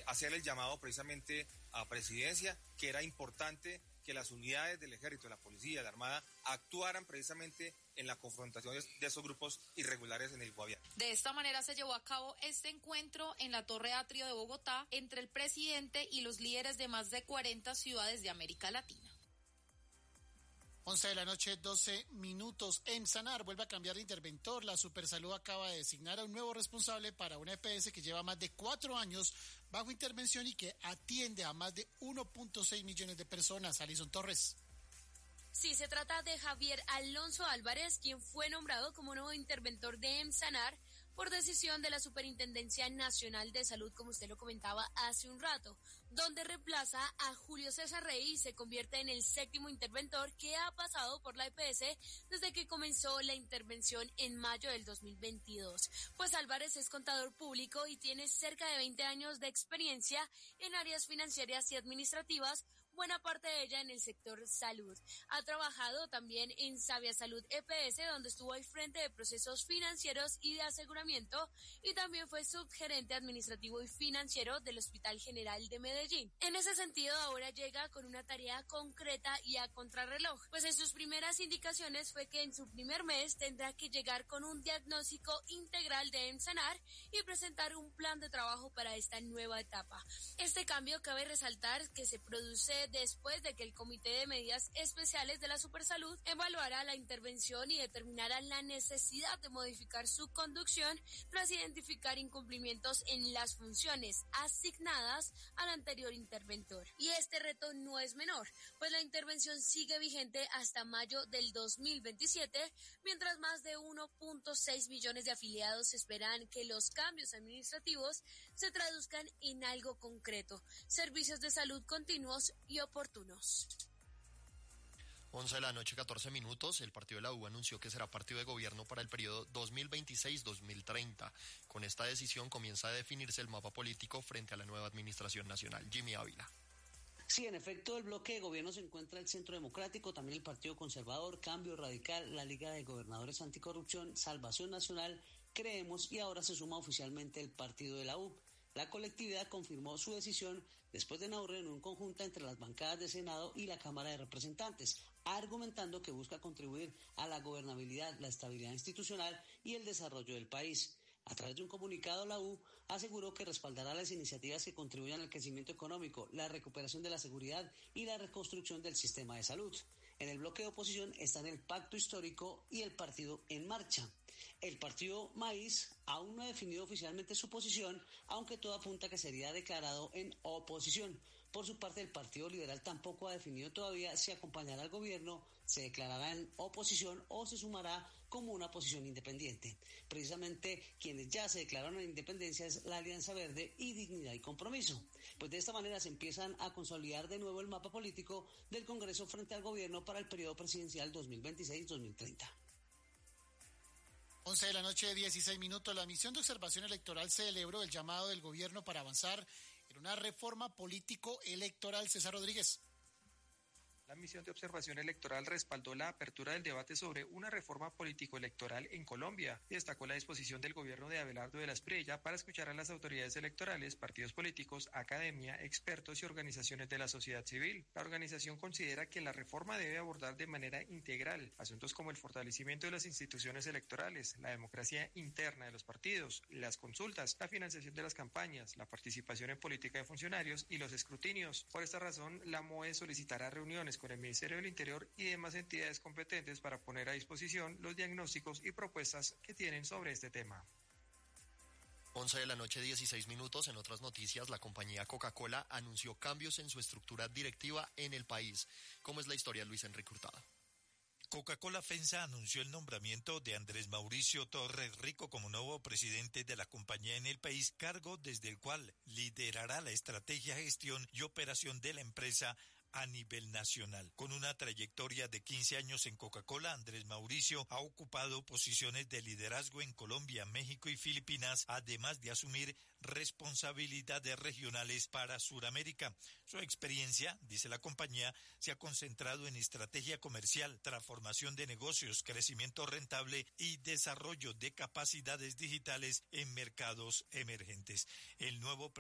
hacer el llamado precisamente a Presidencia, que era importante que las unidades del Ejército, de la Policía, de la Armada, actuaran precisamente en la confrontación de esos grupos irregulares en el Guaviare. De esta manera se llevó a cabo este encuentro en la Torre Atrio de Bogotá entre el presidente y los líderes de más de 40 ciudades de América Latina. 11 de la noche, 12 minutos. EMSANAR vuelve a cambiar de interventor. La Supersalud acaba de designar a un nuevo responsable para una EPS que lleva más de 4 años bajo intervención y que atiende a más de 1.6 millones de personas. Alison Torres. Sí, se trata de Javier Alonso Álvarez, quien fue nombrado como nuevo interventor de EMSANAR por decisión de la Superintendencia Nacional de Salud, como usted lo comentaba hace un rato, donde reemplaza a Julio César Rey y se convierte en el 7º interventor que ha pasado por la EPS desde que comenzó la intervención en mayo del 2022. Pues Álvarez es contador público y tiene cerca de 20 años de experiencia en áreas financieras y administrativas, buena parte de ella en el sector salud. Ha trabajado también en Sabia Salud EPS, donde estuvo al frente de procesos financieros y de aseguramiento, y también fue subgerente administrativo y financiero del Hospital General de Medellín. En ese sentido, ahora llega con una tarea concreta y a contrarreloj, pues en sus primeras indicaciones fue que en su primer mes tendrá que llegar con un diagnóstico integral de EMSANAR y presentar un plan de trabajo para esta nueva etapa. Este cambio cabe resaltar que se produce después de que el Comité de Medidas Especiales de la Supersalud evaluara la intervención y determinara la necesidad de modificar su conducción tras identificar incumplimientos en las funciones asignadas al anterior interventor. Y este reto no es menor, pues la intervención sigue vigente hasta mayo del 2027, mientras más de 1.6 millones de afiliados esperan que los cambios administrativos se traduzcan en algo concreto, servicios de salud continuos y oportunos. 11 de la noche, 14 minutos. El partido de la U anunció que será partido de gobierno para el periodo 2026-2030. Con esta decisión comienza a definirse el mapa político frente a la nueva administración nacional. Jimmy Ávila. Sí, en efecto, el bloque de gobierno se encuentra el Centro Democrático, también el Partido Conservador, Cambio Radical, la Liga de Gobernadores Anticorrupción, Salvación Nacional, Creemos, y ahora se suma oficialmente el partido de la U. La colectividad confirmó su decisión después de una reunión conjunta entre las bancadas de Senado y la Cámara de Representantes, argumentando que busca contribuir a la gobernabilidad, la estabilidad institucional y el desarrollo del país. A través de un comunicado, la U aseguró que respaldará las iniciativas que contribuyan al crecimiento económico, la recuperación de la seguridad y la reconstrucción del sistema de salud. En el bloque de oposición están el Pacto Histórico y el Partido en Marcha. El partido Maíz aún no ha definido oficialmente su posición, aunque todo apunta que sería declarado en oposición. Por su parte, el Partido Liberal tampoco ha definido todavía si acompañará al gobierno, se declarará en oposición o se sumará como una posición independiente. Precisamente quienes ya se declararon en independencia es la Alianza Verde y Dignidad y Compromiso. Pues de esta manera se empiezan a consolidar de nuevo el mapa político del Congreso frente al gobierno para el periodo presidencial 2026-2030. 11 de la noche, 16 minutos. La misión de observación electoral celebró el llamado del gobierno para avanzar en una reforma político-electoral. César Rodríguez. La misión de observación electoral respaldó la apertura del debate sobre una reforma político-electoral en Colombia y destacó la disposición del gobierno de Abelardo de la Espriella para escuchar a las autoridades electorales, partidos políticos, academia, expertos y organizaciones de la sociedad civil. La organización considera que la reforma debe abordar de manera integral asuntos como el fortalecimiento de las instituciones electorales, la democracia interna de los partidos, las consultas, la financiación de las campañas, la participación en política de funcionarios y los escrutinios. Por esta razón, la MOE solicitará reuniones con el Ministerio del Interior y demás entidades competentes para poner a disposición los diagnósticos y propuestas que tienen sobre este tema. 11 de la noche, 16 minutos. En otras noticias, la compañía Coca-Cola anunció cambios en su estructura directiva en el país. ¿Cómo es la historia, Luis Enrique Hurtado? Coca-Cola FEMSA anunció el nombramiento de Andrés Mauricio Torres Rico como nuevo presidente de la compañía en el país, cargo desde el cual liderará la estrategia, gestión y operación de la empresa a nivel nacional. Con una trayectoria de 15 años en Coca-Cola, Andrés Mauricio ha ocupado posiciones de liderazgo en Colombia, México y Filipinas, además de asumir responsabilidades regionales para Sudamérica. Su experiencia, dice la compañía, se ha concentrado en estrategia comercial, transformación de negocios, crecimiento rentable y desarrollo de capacidades digitales en mercados emergentes. El nuevo